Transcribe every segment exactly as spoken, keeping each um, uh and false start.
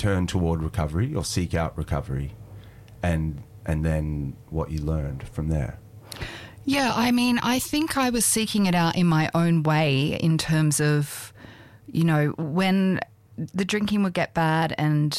turn toward recovery or seek out recovery, and and then what you learned from there? Yeah, I mean, I think I was seeking it out in my own way in terms of, you know, when the drinking would get bad and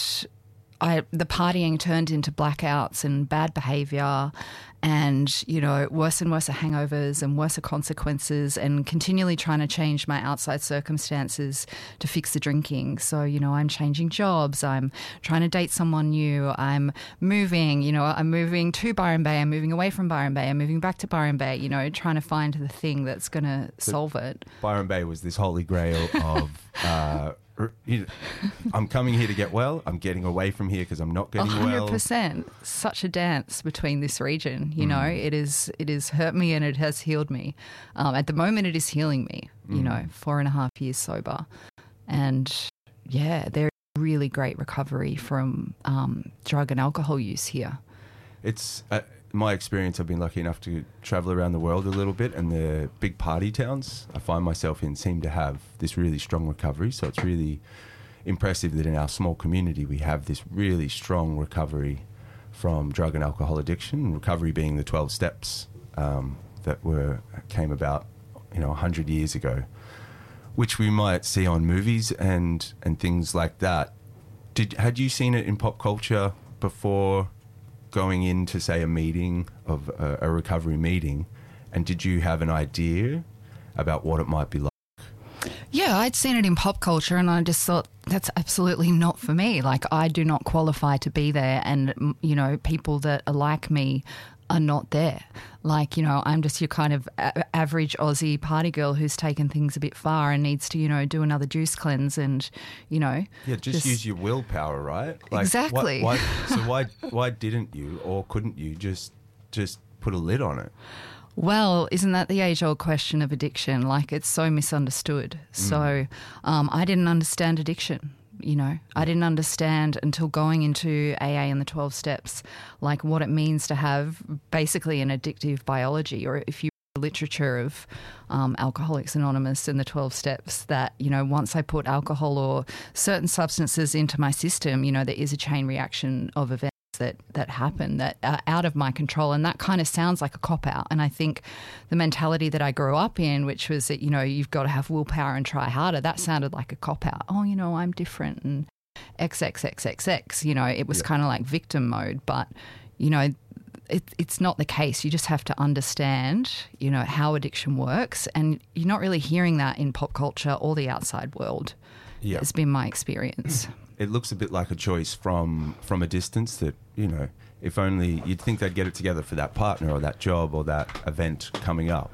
I the partying turned into blackouts and bad behaviour and, you know, worse and worse hangovers and worse consequences, and continually trying to change my outside circumstances to fix the drinking. So, you know, I'm changing jobs, I'm trying to date someone new, I'm moving, you know, I'm moving to Byron Bay, I'm moving away from Byron Bay, I'm moving back to Byron Bay, you know, trying to find the thing that's going to solve it. Byron Bay was this holy grail of... uh, You know, I'm coming here to get well. I'm getting away from here because I'm not getting well. one hundred percent. Such a dance between this region. You mm. know, it is it has hurt me and it has healed me. Um, at the moment, it is healing me. You mm. know, four and a half years sober, and yeah, there is really great recovery from um, drug and alcohol use here. It's uh, my experience. I've been lucky enough to travel around the world a little bit, and the big party towns I find myself in seem to have this really strong recovery. So it's really impressive that in our small community we have this really strong recovery from drug and alcohol addiction. Recovery being the twelve steps um, that were came about, you know, a hundred years ago, which we might see on movies and and things like that. Did had you seen it in pop culture before going into, say, a meeting of a, a recovery meeting, and did you have an idea about what it might be like? Yeah, I'd seen it in pop culture and I just thought that's absolutely not for me. Like, I do not qualify to be there, and, you know, people that are like me are not there. Like, you know, I'm just your kind of a- average Aussie party girl who's taken things a bit far and needs to, you know, do another juice cleanse and, you know. Yeah, just, just use your willpower, right? Like, exactly. Why, why, so why why didn't you or couldn't you just just put a lid on it? Well, isn't that the age-old question of addiction? Like, it's so misunderstood. Mm. So um, I didn't understand addiction. You know, I didn't understand until going into A A and the twelve steps, like what it means to have basically an addictive biology, or if you read the literature of um, Alcoholics Anonymous and the twelve steps, that, you know, once I put alcohol or certain substances into my system, you know, there is a chain reaction of events that that happen that are out of my control. And that kind of sounds like a cop-out. And I think the mentality that I grew up in, which was that, you know, you've got to have willpower and try harder, that sounded like a cop-out. Oh, you know, I'm different and X X X X X, you know, it was yeah. kind of like victim mode. But, you know, it, it's not the case. You just have to understand, you know, how addiction works. And you're not really hearing that in pop culture or the outside world. Yeah. It's been my experience. It looks a bit like a choice from from a distance that, you know, if only you'd think they'd get it together for that partner or that job or that event coming up.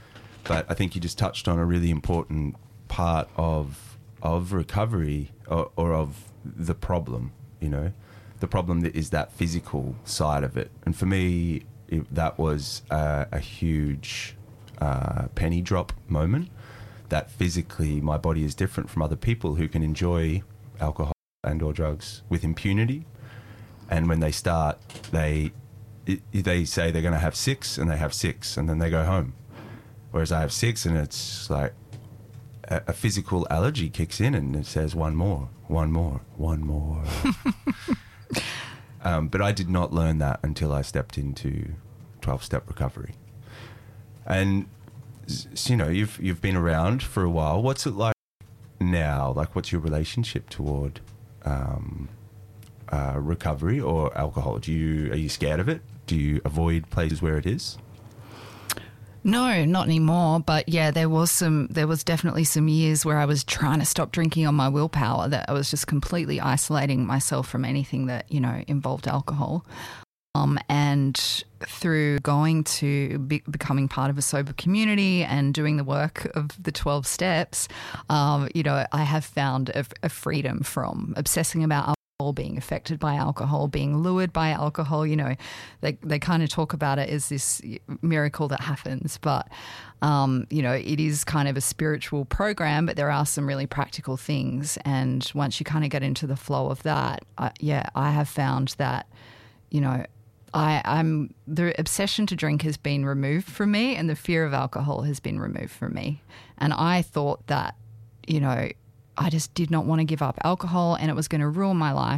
But I think you just touched on a really important part of of recovery or, or of the problem, you know. The problem that is that physical side of it. And for me, it, that was a, a huge uh, penny drop moment, that physically my body is different from other people who can enjoy alcohol and or drugs with impunity, and when they start, they it, they say they're going to have six, and they have six, and then they go home. Whereas I have six, and it's like a, a physical allergy kicks in, and it says one more, one more, one more. um, but I did not learn that until I stepped into twelve-step recovery. And you know, you've you've been around for a while. What's it like now? Like, what's your relationship toward Um, uh, recovery or alcohol? Do you are you scared of it? Do you avoid places where it is? No, not anymore. But yeah, there was some. There was definitely some years where I was trying to stop drinking on my willpower. That I was just completely isolating myself from anything that, you know, involved alcohol. Um, and through going to be, becoming part of a sober community and doing the work of the twelve steps, um, you know, I have found a, a freedom from obsessing about alcohol, being affected by alcohol, being lured by alcohol. You know, they they kind of talk about it as this miracle that happens, but um, you know, it is kind of a spiritual program, but there are some really practical things. And once you kind of get into the flow of that, I, yeah, I have found that, you know, I, I'm the obsession to drink has been removed from me, and the fear of alcohol has been removed from me. And I thought that, you know, I just did not want to give up alcohol, and it was going to ruin my life.